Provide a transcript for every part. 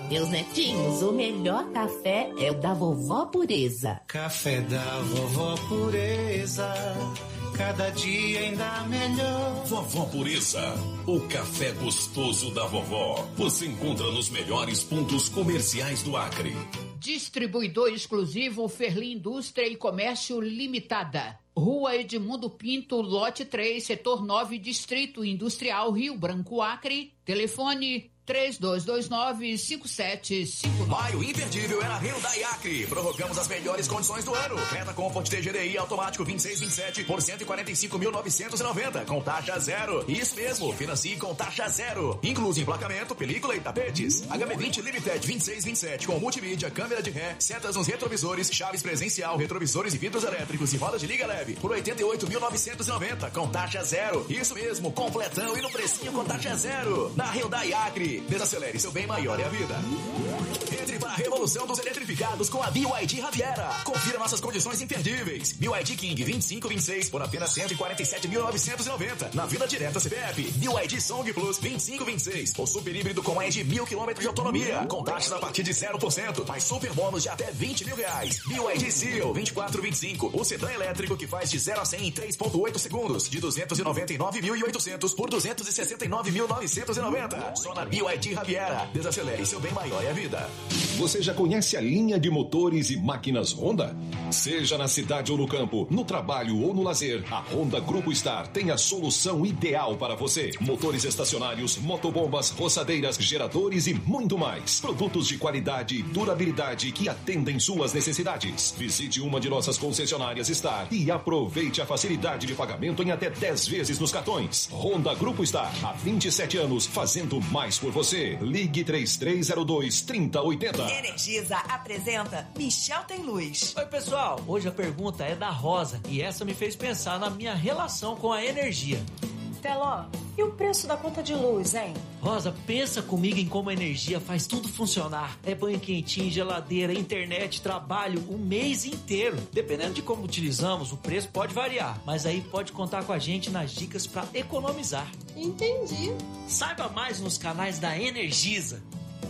Meus netinhos, o melhor café é o da Vovó Pureza. Café da Vovó Pureza, cada dia ainda melhor. Vovó Pureza, o café gostoso da vovó. Você encontra nos melhores pontos comerciais do Acre. Distribuidor exclusivo Ferli Indústria e Comércio Limitada. Rua Edmundo Pinto, lote 3, setor 9, Distrito Industrial Rio Branco, Acre. Telefone 3229-5759. Maio imperdível é na Hyundai Acre. Prorrogamos as melhores condições do ano. Creta Comfort TGDI automático 2627 por 145.990 com taxa zero. Isso mesmo, financie com taxa zero. Incluso emplacamento, película e tapetes. HB20 Limited 2627 com multimídia, câmera de ré, setas nos retrovisores, chaves presencial, retrovisores e vidros elétricos e rodas de liga leve por 88.990 com taxa zero. Isso mesmo, completão e no precinho com taxa zero. Na Hyundai Acre. Desacelere, seu bem maior é a vida. Entre para a revolução dos eletrificados com a BYD Riviera. Confira nossas condições imperdíveis. BYD King 2526 por apenas 147.990 na Vila Direta CPF. BYD Song Plus 2526. O super híbrido com mais de 1.000 km de autonomia. Com taxas a partir de 0%, mais super bônus de até R$20 mil. BYD Seal 2425. O sedã elétrico que faz de 0 a 100 em 3.8 segundos. De 299.800 por 269.990. Só na BYD Riviera. Desacelere, seu bem maior é a vida. Você já conhece a linha de motores e máquinas Honda? Seja na cidade ou no campo, no trabalho ou no lazer, a Honda Grupo Star tem a solução ideal para você. Motores estacionários, motobombas, roçadeiras, geradores e muito mais. Produtos de qualidade e durabilidade que atendem suas necessidades. Visite uma de nossas concessionárias Star e aproveite a facilidade de pagamento em até 10 vezes nos cartões. Honda Grupo Star, há 27 anos, fazendo mais por você. Ligue 3302-3080. Energisa apresenta Michel Tem Luz. Oi, pessoal. Hoje a pergunta é da Rosa e essa me fez pensar na minha relação com a energia. Teló, e o preço da conta de luz, hein? Rosa, pensa comigo em como a energia faz tudo funcionar. É banho quentinho, geladeira, internet, trabalho, o mês inteiro. Dependendo de como utilizamos, o preço pode variar, mas aí pode contar com a gente nas dicas para economizar. Entendi. Saiba mais nos canais da Energisa.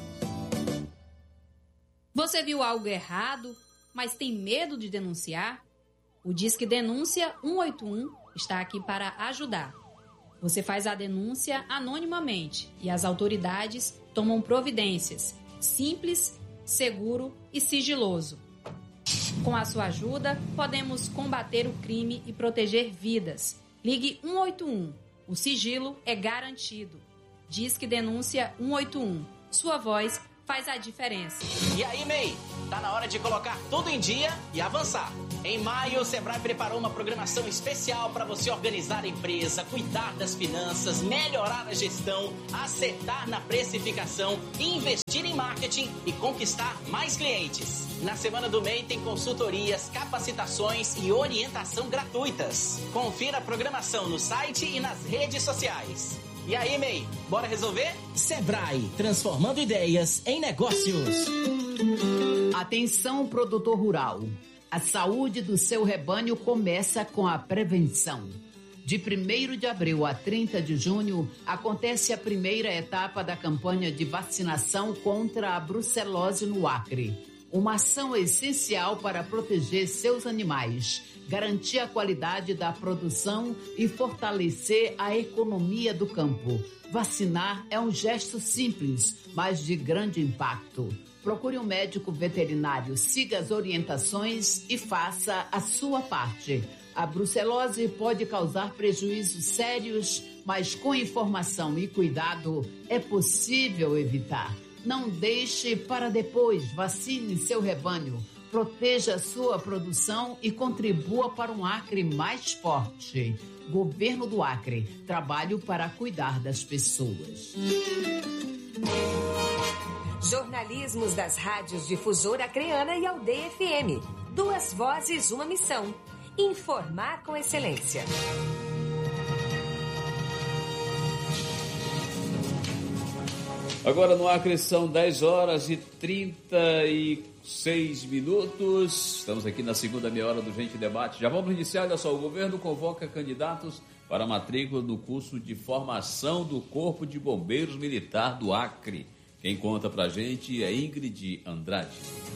Você viu algo errado, mas tem medo de denunciar? O Disque Denúncia 181 está aqui para ajudar. Você faz a denúncia anonimamente e as autoridades tomam providências. Simples, seguro e sigiloso. Com a sua ajuda, podemos combater o crime e proteger vidas. Ligue 181. O sigilo é garantido. Disque Denúncia 181. Sua voz faz a diferença. E aí, MEI? Tá na hora de colocar tudo em dia e avançar. Em maio, o Sebrae preparou uma programação especial para você organizar a empresa, cuidar das finanças, melhorar a gestão, acertar na precificação, investir em marketing e conquistar mais clientes. Na Semana do MEI tem consultorias, capacitações e orientação gratuitas. Confira a programação no site e nas redes sociais. E aí, MEI, bora resolver? Sebrae, transformando ideias em negócios. Atenção, produtor rural. A saúde do seu rebanho começa com a prevenção. De 1º de abril a 30 de junho, acontece a primeira etapa da campanha de vacinação contra a brucelose no Acre. Uma ação essencial para proteger seus animais, garantir a qualidade da produção e fortalecer a economia do campo. Vacinar é um gesto simples, mas de grande impacto. Procure um médico veterinário, siga as orientações e faça a sua parte. A brucelose pode causar prejuízos sérios, mas com informação e cuidado é possível evitar. Não deixe para depois, vacine seu rebanho, proteja sua produção e contribua para um Acre mais forte. Governo do Acre, trabalho para cuidar das pessoas. Jornalismos das rádios Difusora Acreana e Aldeia FM. 2 vozes, uma missão. Informar com excelência. Agora no Acre são 10 horas e 36 minutos. Estamos aqui na segunda meia hora do Gente Debate. Já vamos iniciar, olha só, o governo convoca candidatos para a matrícula no curso de formação do Corpo de Bombeiros Militar do Acre. Quem conta pra gente é Ingrid Andrade.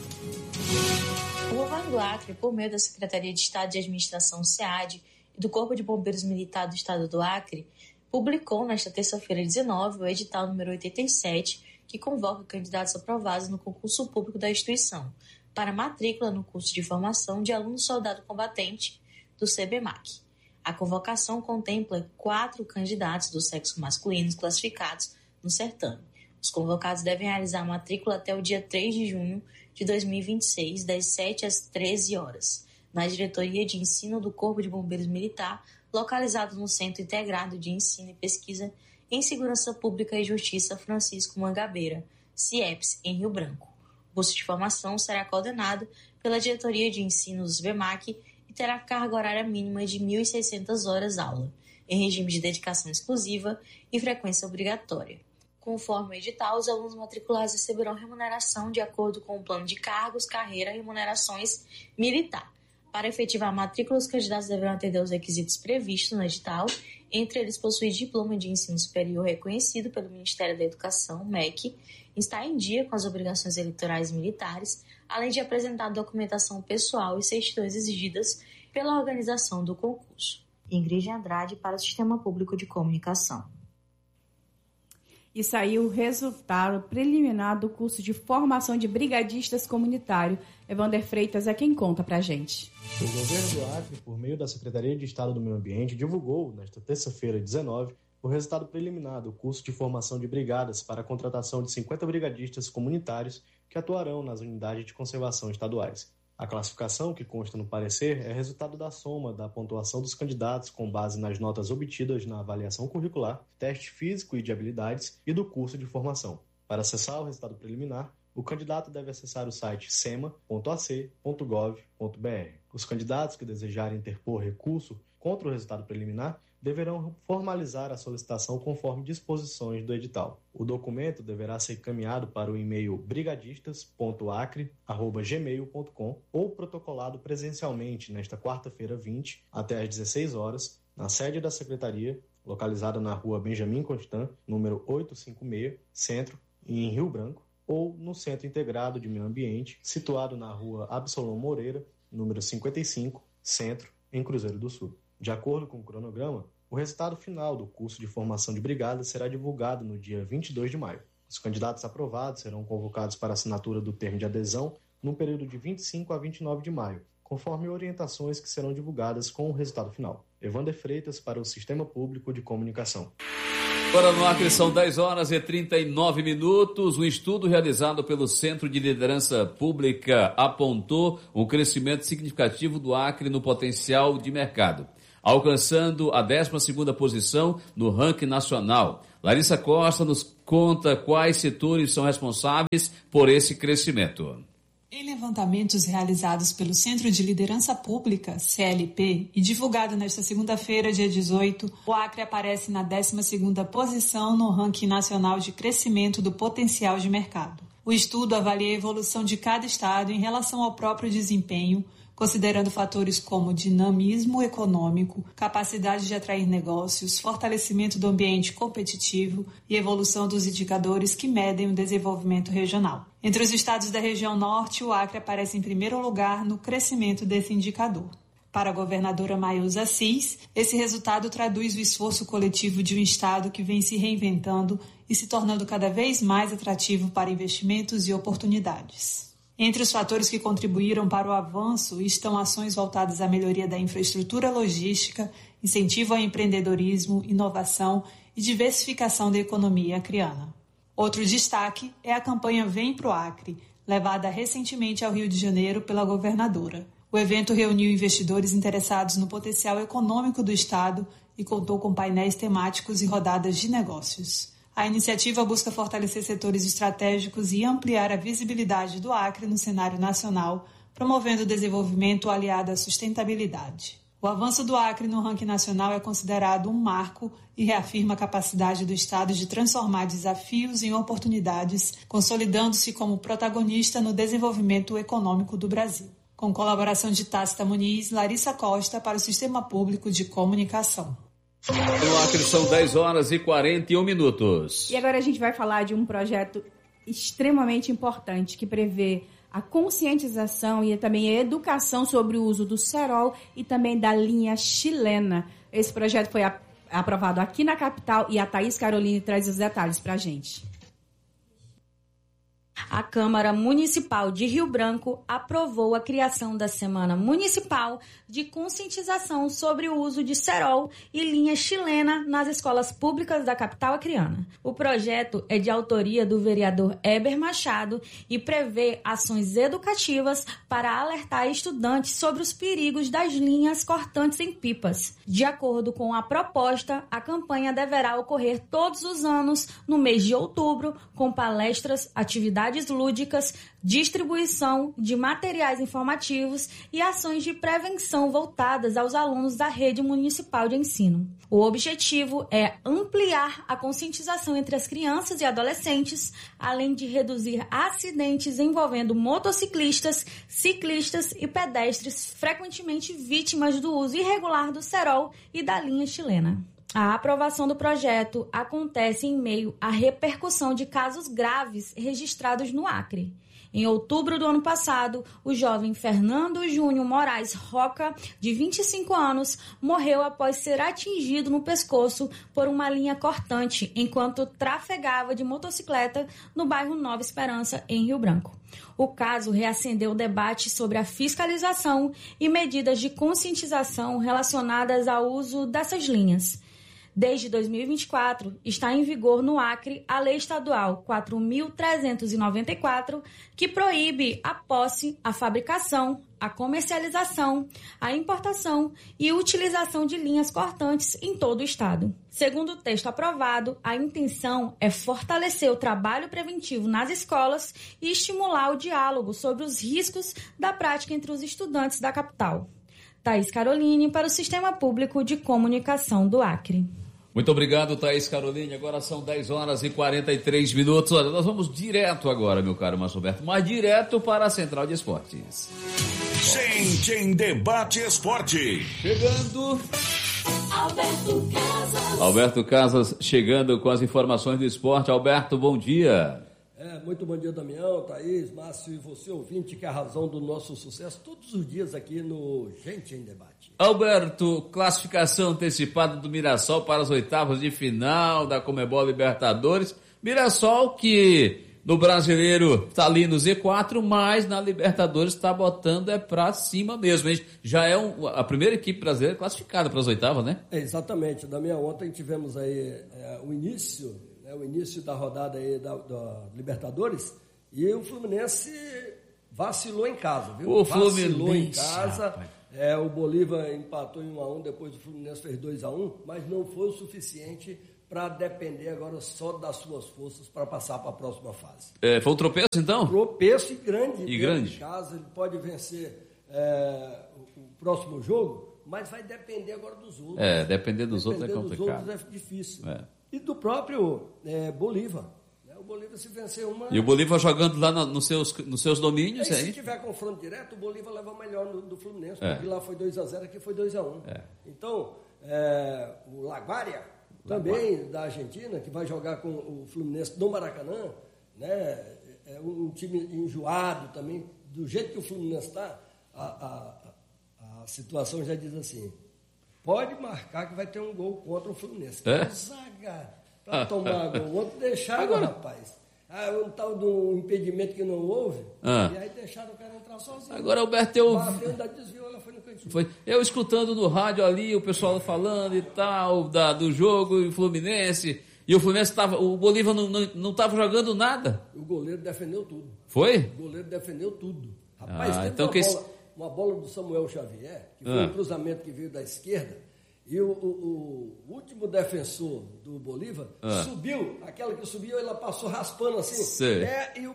O governo do Acre, por meio da Secretaria de Estado de Administração, SEAD, e do Corpo de Bombeiros Militar do Estado do Acre, publicou nesta terça-feira 19 o edital número 87, que convoca candidatos aprovados no concurso público da instituição para matrícula no curso de formação de aluno soldado combatente do CBMAC. A convocação contempla 4 candidatos do sexo masculino classificados no certame. Os convocados devem realizar a matrícula até o dia 3 de junho de 2026, das 7 às 13 horas, na Diretoria de Ensino do Corpo de Bombeiros Militar, localizado no Centro Integrado de Ensino e Pesquisa em Segurança Pública e Justiça Francisco Mangabeira, CIEPS, em Rio Branco. O curso de formação será coordenado pela Diretoria de Ensino do SBMAC e terá carga horária mínima de 1.600 horas aula, em regime de dedicação exclusiva e frequência obrigatória. Conforme o edital, os alunos matriculados receberão remuneração de acordo com o plano de cargos, carreira e remunerações militar. Para efetivar a matrícula, os candidatos deverão atender aos requisitos previstos no edital, entre eles possuir diploma de ensino superior reconhecido pelo Ministério da Educação, MEC, estar em dia com as obrigações eleitorais militares, além de apresentar documentação pessoal e certidões exigidas pela organização do concurso. Ingrid Andrade para o Sistema Público de Comunicação. E saiu o resultado preliminar do curso de formação de brigadistas comunitário. Evander Freitas é quem conta pra gente. O governo do Acre, por meio da Secretaria de Estado do Meio Ambiente, divulgou, nesta terça-feira, 19, o resultado preliminar do curso de formação de brigadas para a contratação de 50 brigadistas comunitários que atuarão nas unidades de conservação estaduais. A classificação, que consta no parecer, é resultado da soma da pontuação dos candidatos com base nas notas obtidas na avaliação curricular, teste físico e de habilidades e do curso de formação. Para acessar o resultado preliminar, o candidato deve acessar o site sema.ac.gov.br. Os candidatos que desejarem interpor recurso contra o resultado preliminar deverão formalizar a solicitação conforme disposições do edital. O documento deverá ser encaminhado para o e-mail brigadistas.acre@gmail.com ou protocolado presencialmente nesta quarta-feira 20, até às 16 horas, na sede da Secretaria, localizada na rua Benjamin Constant, número 856, Centro, em Rio Branco, ou no Centro Integrado de Meio Ambiente, situado na rua Absolom Moreira, número 55, Centro, em Cruzeiro do Sul. De acordo com o cronograma, o resultado final do curso de formação de brigada será divulgado no dia 22 de maio. Os candidatos aprovados serão convocados para assinatura do termo de adesão no período de 25 a 29 de maio, conforme orientações que serão divulgadas com o resultado final. Evander Freitas para o Sistema Público de Comunicação. Agora no Acre são 10 horas e 39 minutos. Um estudo realizado pelo Centro de Liderança Pública apontou um crescimento significativo do Acre no potencial de mercado, alcançando a 12ª posição no ranking nacional. Larissa Costa nos conta quais setores são responsáveis por esse crescimento. Em levantamentos realizados pelo Centro de Liderança Pública, CLP, e divulgado nesta segunda-feira, dia 18, o Acre aparece na 12ª posição no ranking nacional de crescimento do potencial de mercado. O estudo avalia a evolução de cada estado em relação ao próprio desempenho, considerando fatores como dinamismo econômico, capacidade de atrair negócios, fortalecimento do ambiente competitivo e evolução dos indicadores que medem o desenvolvimento regional. Entre os estados da região norte, o Acre aparece em primeiro lugar no crescimento desse indicador. Para a governadora Mayusa Assis, esse resultado traduz o esforço coletivo de um estado que vem se reinventando e se tornando cada vez mais atrativo para investimentos e oportunidades. Entre os fatores que contribuíram para o avanço estão ações voltadas à melhoria da infraestrutura logística, incentivo ao empreendedorismo, inovação e diversificação da economia acreana. Outro destaque é a campanha Vem Pro Acre, levada recentemente ao Rio de Janeiro pela governadora. O evento reuniu investidores interessados no potencial econômico do estado e contou com painéis temáticos e rodadas de negócios. A iniciativa busca fortalecer setores estratégicos e ampliar a visibilidade do Acre no cenário nacional, promovendo o desenvolvimento aliado à sustentabilidade. O avanço do Acre no ranking nacional é considerado um marco e reafirma a capacidade do Estado de transformar desafios em oportunidades, consolidando-se como protagonista no desenvolvimento econômico do Brasil. Com colaboração de Tácita Muniz, Larissa Costa para o Sistema Público de Comunicação. No Acre são 10 horas e 41 minutos. E agora a gente vai falar de um projeto extremamente importante, que prevê a conscientização e também a educação sobre o uso do cerol e também da linha chilena. Esse projeto foi aprovado aqui na capital e a Thaís Caroline traz os detalhes para a gente. A Câmara Municipal de Rio Branco aprovou a criação da Semana Municipal de Conscientização sobre o uso de cerol e linha chilena nas escolas públicas da capital acreana. O projeto é de autoria do vereador Heber Machado e prevê ações educativas para alertar estudantes sobre os perigos das linhas cortantes em pipas. De acordo com a proposta, a campanha deverá ocorrer todos os anos no mês de outubro, com palestras, atividades lúdicas, distribuição de materiais informativos e ações de prevenção voltadas aos alunos da rede municipal de ensino. O objetivo é ampliar a conscientização entre as crianças e adolescentes, além de reduzir acidentes envolvendo motociclistas, ciclistas e pedestres frequentemente vítimas do uso irregular do cerol e da linha chilena. A aprovação do projeto acontece em meio à repercussão de casos graves registrados no Acre. Em outubro do ano passado, o jovem Fernando Júnior Moraes Roca, de 25 anos, morreu após ser atingido no pescoço por uma linha cortante enquanto trafegava de motocicleta no bairro Nova Esperança, em Rio Branco. O caso reacendeu o debate sobre a fiscalização e medidas de conscientização relacionadas ao uso dessas linhas. Desde 2024, está em vigor no Acre a Lei Estadual 4.394, que proíbe a posse, a fabricação, a comercialização, a importação e utilização de linhas cortantes em todo o estado. Segundo o texto aprovado, a intenção é fortalecer o trabalho preventivo nas escolas e estimular o diálogo sobre os riscos da prática entre os estudantes da capital. Thaís Caroline, para o Sistema Público de Comunicação do Acre. Muito obrigado, Thaís Caroline. Agora são 10 horas e 43 minutos. Olha, nós vamos direto agora, meu caro Márcio Roberto, mas direto para a Central de Esportes. Gente em Debate Esporte. Chegando... Alberto Casas chegando com as informações do esporte. Alberto, bom dia. Muito bom dia, Damião, Thaís, Márcio e você, ouvinte, que é a razão do nosso sucesso todos os dias aqui no Gente em Debate. Alberto, classificação antecipada do Mirassol para as oitavas de final da Conmebol Libertadores. Mirassol que no Brasileiro está ali no Z4, mas na Libertadores está botando para cima mesmo. Hein? Já é a primeira equipe brasileira classificada para as oitavas, né? Exatamente, Damião. Ontem tivemos aí o início da rodada aí da Libertadores, e o Fluminense vacilou em casa, viu? Vacilou em casa. O Bolívar empatou em 1-1, depois o Fluminense fez 2-1, mas não foi o suficiente para depender agora só das suas forças para passar para a próxima fase. Foi um tropeço, então? Tropeço e grande. E grande. Em casa, ele pode vencer o próximo jogo, mas vai depender agora dos outros. Depender dos outros é complicado. Dos outros é difícil. E do próprio Bolívar. O Bolívar se vencer uma... E o Bolívar jogando lá nos seus domínios. Se tiver confronto direto, o Bolívar leva melhor do Fluminense. Porque lá foi 2-0, aqui foi 2-1. Então, o Laguária, também da Argentina, que vai jogar com o Fluminense no Maracanã, né? É um time enjoado também. Do jeito que o Fluminense está, a situação já diz assim... Pode marcar que vai ter um gol contra o Fluminense. Zaga para tomar gol. O outro deixaram, agora... rapaz. Um tal de um impedimento que não houve. E aí deixaram o cara entrar sozinho. Agora, Alberto, eu... Bateu, ainda desviou, ela foi no cantinho. Eu escutando no rádio ali, o pessoal falando e tal, do jogo, e o Fluminense. E o Fluminense o Bolívar não estava jogando nada. O goleiro defendeu tudo. Foi? O goleiro defendeu tudo. Rapaz, uma bola do Samuel Xavier, que foi um cruzamento que veio da esquerda, e o último defensor do Bolívar subiu, aquela que subiu, ela passou raspando assim. E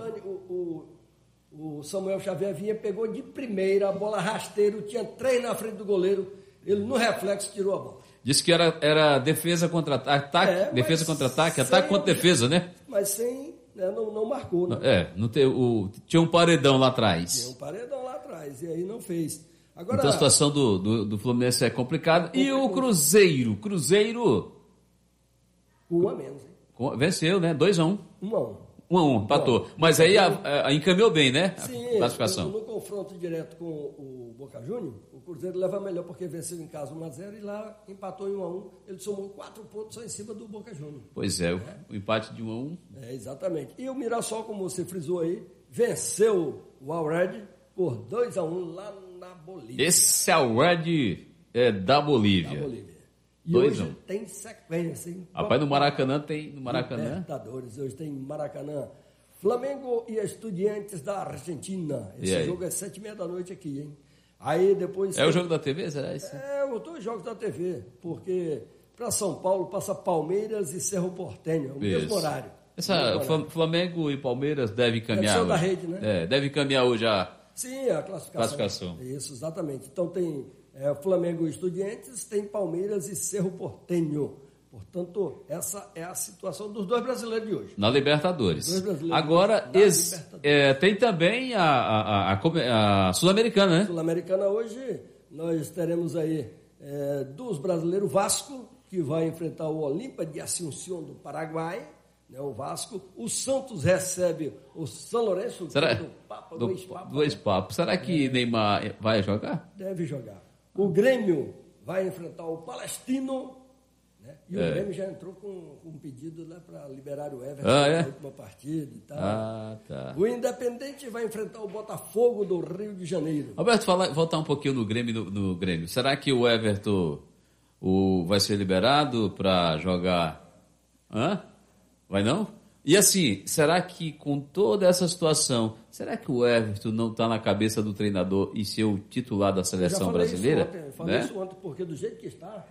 o Samuel Xavier vinha, pegou de primeira a bola rasteiro, tinha 3 na frente do goleiro, ele no reflexo tirou a bola. Disse que era defesa contra ataque, defesa contra ataque, ataque contra defesa, né? Mas sem... Não marcou, né? Tinha um paredão lá atrás. Tinha um paredão lá atrás, e aí não fez. Agora, então a situação do Fluminense é complicada. E o Cruzeiro? Um a menos, hein? Venceu, né? 2-1. 1-1. 1-1, empatou. Mas aí encaminhou bem, né? Sim, a classificação. No confronto direto com o Boca Juniors, o Cruzeiro leva melhor porque venceu em casa 1-0 e lá empatou em 1-1. Ele somou 4 pontos só em cima do Boca Juniors. Pois é, o empate de 1-1. Exatamente. E o Mirassol, como você frisou aí, venceu o Al Red por 2-1 lá na Bolívia. Esse Al Red é da Bolívia. E hoje tem sequência, hein? Rapaz, no Maracanã tem... No Maracanã? Libertadores, hoje tem Maracanã. Flamengo e Estudiantes da Argentina. Esse jogo é 7h30 da noite aqui, hein? Aí depois... o jogo da TV, será isso? Os 2 jogos da TV, porque para São Paulo passa Palmeiras e Cerro Porteño, o mesmo horário. Flamengo e Palmeiras devem caminhar hoje. Da rede, né? Deve caminhar hoje Sim, a classificação. Isso, exatamente. Então tem Flamengo e Estudiantes, tem Palmeiras e Cerro Porteño. Portanto, essa é a situação dos 2 brasileiros de hoje. Na Libertadores. Agora, tem também a Sul-Americana, né? Sul-Americana hoje, nós teremos aí dos brasileiros, Vasco, que vai enfrentar o Olímpia de Asunción do Paraguai, né, o Vasco. O Santos recebe o São Lourenço do ex-Papa. Será que Neymar vai jogar? Deve jogar. O Grêmio vai enfrentar o Palestino, né? E o Grêmio já entrou com um pedido lá para liberar o Everton na última partida e tal. Tá. O Independente vai enfrentar o Botafogo do Rio de Janeiro. Roberto, voltar um pouquinho no Grêmio. Será que o Everton vai ser liberado para jogar? Vai não? E assim, será que com toda essa situação, será que o Everton não está na cabeça do treinador e ser o titular da seleção brasileira? Eu falei isso ontem, porque do jeito que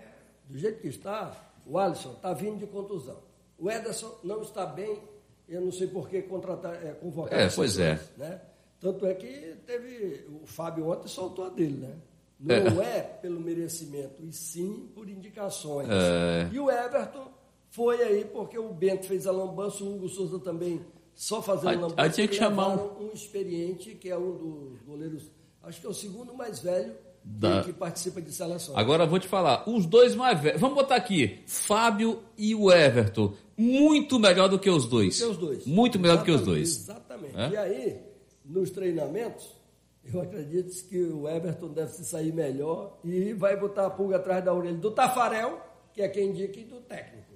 está, o Alisson está vindo de contusão. O Ederson não está bem, eu não sei por que convocar. Pois é. Né? Tanto é que teve, o Fábio ontem soltou a dele, né? Não é pelo merecimento, e sim por indicações. E o Everton foi aí porque o Bento fez a lambança, o Hugo Souza também só fazendo lambança. Aí tinha que chamar um experiente, que é um dos goleiros, acho que é o segundo mais velho que participa de seleções. Agora eu vou te falar, os 2 mais velhos, vamos botar aqui, Fábio e o Everton, muito melhor do que os dois. Muito melhor do que os dois. Exatamente. E aí, nos treinamentos, eu acredito que o Everton deve se sair melhor e vai botar a pulga atrás da orelha do Tafarel, que é quem indica, e do técnico.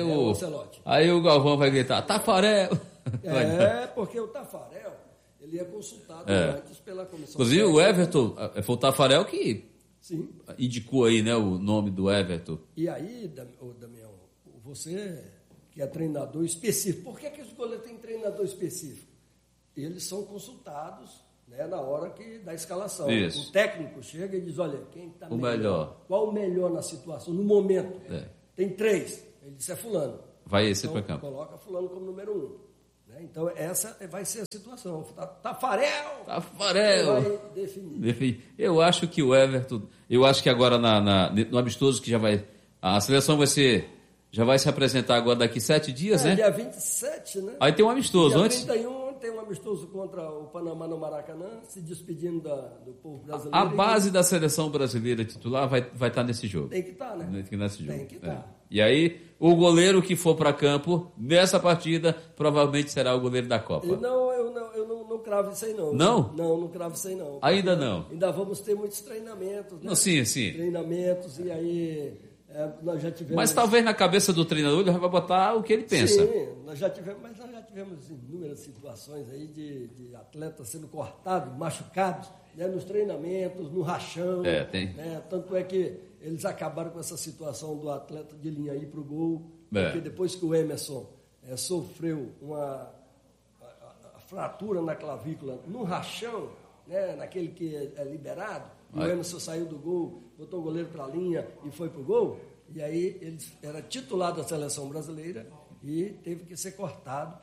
Aí o Galvão vai gritar, Tafarel! Porque o Tafarel, ele é consultado antes pela comissão. Inclusive o Everton, foi o Tafarel que indicou aí, né, o nome do Everton. E aí, Damião, você que é treinador específico, por que os goleiros têm treinador específico? Eles são consultados, né, na hora da escalação. Isso. O técnico chega e diz, olha, quem está melhor? Qual o melhor na situação, no momento? Tem 3. Ele disse, é fulano. Vai esse para campo. Coloca fulano como número 1. Né? Então, essa vai ser a situação. Tafarel! Vai definir. Eu acho que o Everton... Eu acho que agora no amistoso que já vai... A seleção já vai se apresentar agora daqui 7 dias, né? Dia 27, né? Aí tem um amistoso dia antes. 31 tem um amistoso contra o Panamá no Maracanã, se despedindo do povo brasileiro. A base da seleção brasileira titular vai estar nesse jogo. Tem que estar, né? Tem que estar. E aí, o goleiro que for para campo nessa partida provavelmente será o goleiro da Copa. Eu não cravo isso aí, não. Não? Não cravo isso aí, não. Ainda não? Ainda vamos ter muitos treinamentos, né? Não, sim. Treinamentos, e aí... nós já tivemos... Mas talvez na cabeça do treinador ele vai botar o que ele pensa. Sim, nós já tivemos inúmeras situações aí de atletas sendo cortados, machucados, né, nos treinamentos, no rachão. Tem. Né, tanto é que eles acabaram com essa situação do atleta de linha ir para o gol, porque depois que o Emerson sofreu a fratura na clavícula no rachão, né, naquele que é liberado, o Emerson saiu do gol, botou o goleiro para a linha e foi para o gol, e aí ele era titular da seleção brasileira e teve que ser cortado